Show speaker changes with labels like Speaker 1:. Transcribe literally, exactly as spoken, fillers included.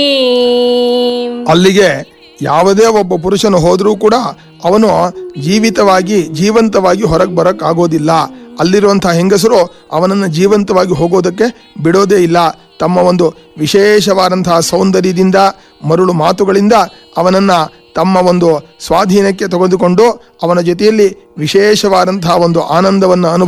Speaker 1: ಅಲ್ಲಿಗೆ ಯಾವುದೇ ಒಬ್ಬ ಪುರುಷನು ಹೋದರೂ ಕೂಡ ಅವನು ಜೀವಿತವಾಗಿ ಜೀವಂತವಾಗಿ ಹೊರಗೆ ಬರಕ್ ಆಗೋದಿಲ್ಲ. ಅಲ್ಲಿರುವಂತಹ ಹೆಂಗಸರು ಅವನನ್ನು ಜೀವಂತವಾಗಿ ಹೋಗೋದಕ್ಕೆ ಬಿಡೋದೇ ಇಲ್ಲ. ತಮ್ಮ ಒಂದು ವಿಶೇಷವಾದಂತಹ ಸೌಂದರ್ಯದಿಂದ ಮರುಳು ಮಾತುಗಳಿಂದ ಅವನನ್ನು ತಮ್ಮ ಒಂದು ಸ್ವಾಧೀನಕ್ಕೆ ತೆಗೆದುಕೊಂಡು ಅವನ ಜೊತೆಯಲ್ಲಿ ವಿಶೇಷವಾದಂತಹ ಒಂದು ಆನಂದವನ್ನು ಅನುಭವ